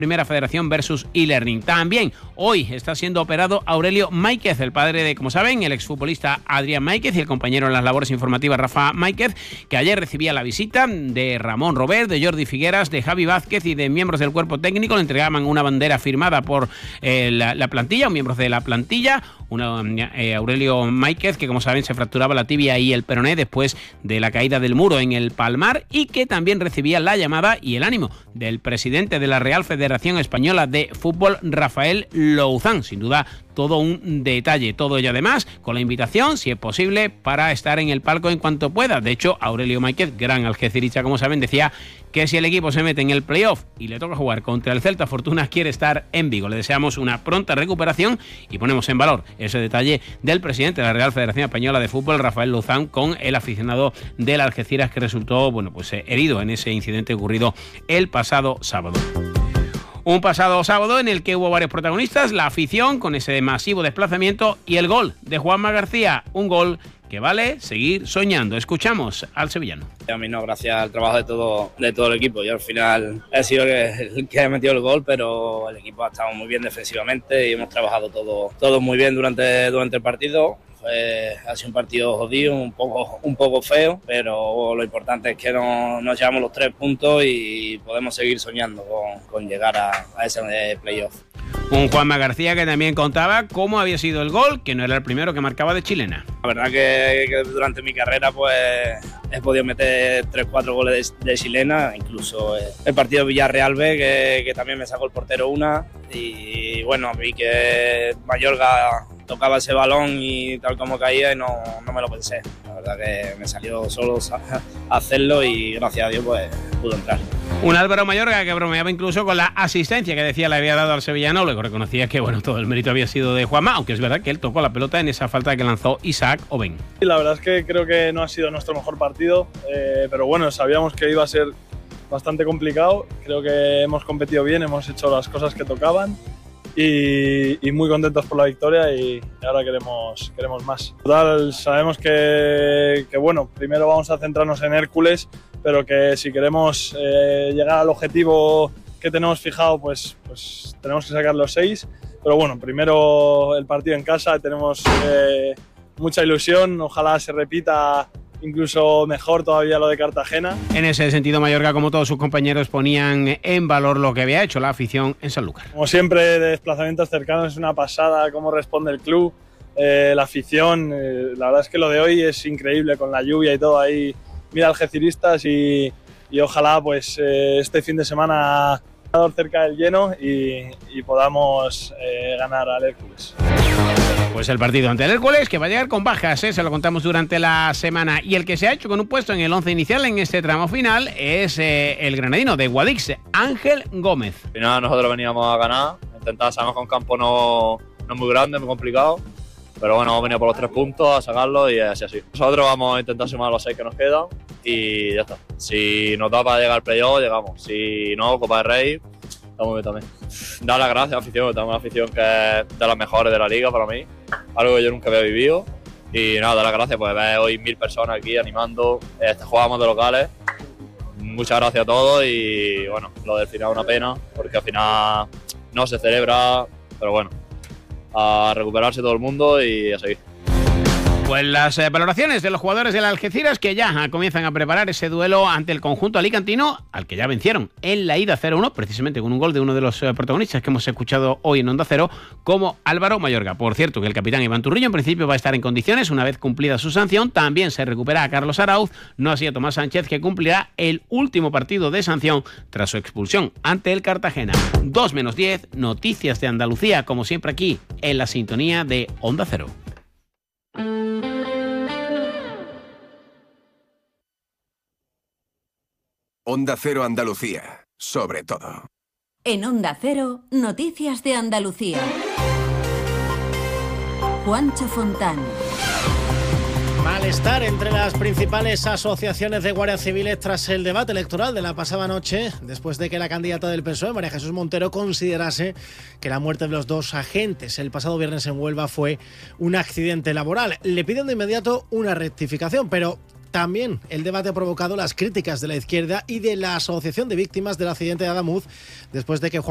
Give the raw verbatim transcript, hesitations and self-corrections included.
Primera Federación versus e-learning. También hoy está siendo operado Aurelio Máiquez, el padre de, como saben, el exfutbolista Adrián Máiquez y el compañero en las labores informativas Rafa Máiquez, que ayer recibía la visita de Ramón Robert, de Jordi Figueras, de Javi Vázquez y de miembros del cuerpo técnico. Le entregaban una bandera firmada por eh, la, la plantilla, miembros de la plantilla. Una, eh, Aurelio Máiquez, que como saben se fracturaba la tibia y el peroné después de la caída del muro en el Palmar, y que también recibía la llamada y el ánimo del presidente de la Real Federación Española de Fútbol, Rafael Louzán. Sin duda, todo un detalle, todo ello además con la invitación, si es posible, para estar en el palco en cuanto pueda. De hecho, Aurelio Máiquez, gran algecirischa como saben, decía que si el equipo se mete en el playoff y le toca jugar contra el Celta Fortuna, quiere estar en Vigo. Le deseamos una pronta recuperación y ponemos en valor ese detalle del presidente de la Real Federación Española de Fútbol, Rafael Louzán, con el aficionado del Algeciras que resultó, bueno, pues eh, herido en ese incidente ocurrido el pasado sábado. Un pasado sábado en el que hubo varios protagonistas, la afición con ese masivo desplazamiento y el gol de Juanma García, un gol que vale seguir soñando. Escuchamos al sevillano. A mí no, gracias al trabajo de todo, de todo el equipo. Yo al final he sido el que ha metido el gol, pero el equipo ha estado muy bien defensivamente y hemos trabajado todo, todo muy bien durante, durante el partido. Fue, ha sido un partido jodido, un poco, un poco feo, pero lo importante es que no, nos llevamos los tres puntos y podemos seguir soñando con, con llegar a, a ese playoff. Un Juanma García que también contaba cómo había sido el gol, que no era el primero que marcaba de chilena. La verdad que, que durante mi carrera pues he podido meter tres cuatro goles de, de chilena, incluso el partido Villarreal B, que, que también me sacó el portero una, y bueno, vi que Mayorga tocaba ese balón y tal como caía y no, no me lo pensé. La verdad que me salió solo a hacerlo y gracias a Dios pues pudo entrar. Un Álvaro Mayorga que bromeaba incluso con la asistencia que decía le había dado al sevillano. Luego reconocía que bueno, todo el mérito había sido de Juanma, aunque es verdad que él tocó la pelota en esa falta que lanzó Isaac Oben. Sí, la verdad es que creo que no ha sido nuestro mejor partido, eh, pero bueno, sabíamos que iba a ser bastante complicado. Creo que hemos competido bien, hemos hecho las cosas que tocaban. Y, y muy contentos por la victoria y ahora queremos, queremos más. Total, sabemos que, que bueno, primero vamos a centrarnos en Hércules, pero que si queremos eh, llegar al objetivo que tenemos fijado, pues, pues tenemos que sacar los seis. Pero bueno, primero el partido en casa, tenemos eh, mucha ilusión, ojalá se repita incluso mejor todavía lo de Cartagena. En ese sentido, Mayorga, como todos sus compañeros, ponían en valor lo que había hecho la afición en Sanlúcar. Como siempre, de desplazamientos cercanos es una pasada cómo responde el club, eh, la afición. Eh, la verdad es que lo de hoy es increíble con la lluvia y todo ahí. Mira algeciristas y, y ojalá pues eh, este fin de semana cerca del lleno y, y podamos eh, ganar al Hércules. Pues el partido ante el Hércules, que va a llegar con bajas, ¿eh? Se lo contamos durante la semana. Y el que se ha hecho con un puesto en el once inicial en este tramo final es eh, el granadino de Guadix, Ángel Gómez. Al final nosotros veníamos a ganar, intentar sabemos que un campo no, no muy grande, muy complicado, pero bueno, hemos venido por los tres puntos a sacarlo y así así. Nosotros vamos a intentar sumar los seis que nos quedan y ya está. Si nos da para llegar al playoff, llegamos. Si no, Copa del Rey, estamos bien también. Dar las gracias a la afición, tenemos una afición que es de las mejores de la liga para mí, algo que yo nunca había vivido. Y nada, dar las gracias, pues ver hoy mil personas aquí animando, este, jugamos de locales. Muchas gracias a todos y bueno, lo del final es una pena, porque al final no se celebra, pero bueno, a recuperarse todo el mundo y a seguir. Pues las eh, valoraciones de los jugadores del Algeciras, que ya comienzan a preparar ese duelo ante el conjunto alicantino, al que ya vencieron en la ida cero uno, precisamente con un gol de uno de los eh, protagonistas que hemos escuchado hoy en Onda Cero, como Álvaro Mayorga. Por cierto, que el capitán Iván Turrillo en principio va a estar en condiciones una vez cumplida su sanción. También se recupera a Carlos Arauz, no así a Tomás Sánchez, que cumplirá el último partido de sanción tras su expulsión ante el Cartagena. dos menos diez, noticias de Andalucía, como siempre aquí en la sintonía de Onda Cero. Onda Cero Andalucía, sobre todo. En Onda Cero, noticias de Andalucía. Juancho Fontán. Malestar entre las principales asociaciones de guardias civiles tras el debate electoral de la pasada noche, después de que la candidata del P S O E, María Jesús Montero, considerase que la muerte de los dos agentes el pasado viernes en Huelva fue un accidente laboral. Le piden de inmediato una rectificación, pero también el debate ha provocado las críticas de la izquierda y de la Asociación de Víctimas del Accidente de Adamuz, después de que Juan